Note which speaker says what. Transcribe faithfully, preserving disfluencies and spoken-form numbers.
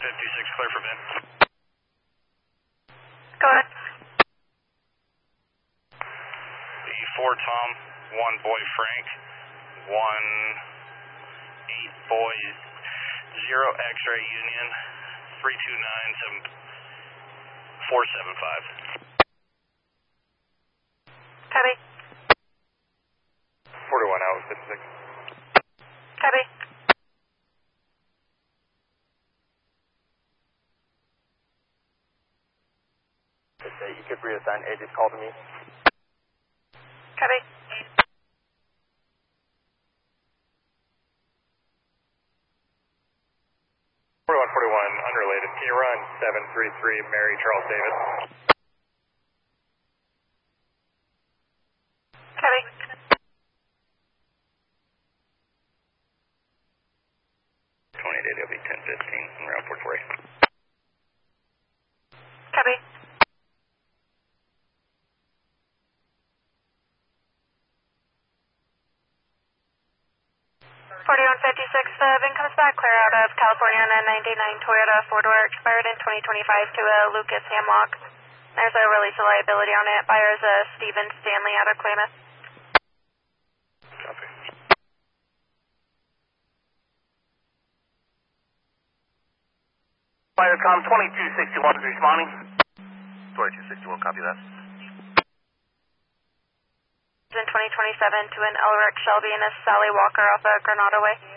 Speaker 1: fifty-six, clear for vent.
Speaker 2: Go ahead.
Speaker 1: The four Tom, one boy Frank, one eight boy zero X-ray Union, three two nine seven four seven five.
Speaker 2: Copy.
Speaker 1: forty-one out, fifty-six.
Speaker 2: Copy.
Speaker 3: You could reassign Aegis call to me.
Speaker 2: Copy.
Speaker 1: forty-one forty-one, unrelated. Can you run seven three three Mary Charles Davis?
Speaker 2: Copy.
Speaker 1: twenty-eight, it'll be ten fifteen, around four forty.
Speaker 2: Copy. forty-one fifty-six, the V I N comes back clear out of California on a ninety-nine Toyota four-door expired in twenty twenty-five to a Lucas Hamlock. There's a release of liability on it. Buyer is a Stephen Stanley out of Klamath.
Speaker 1: Copy.
Speaker 3: Firecom twenty-two sixty-one is responding. twenty-two sixty-one, copy that.
Speaker 2: In twenty twenty-seven to an Elric Shelby and a Sally Walker off of Granada Way.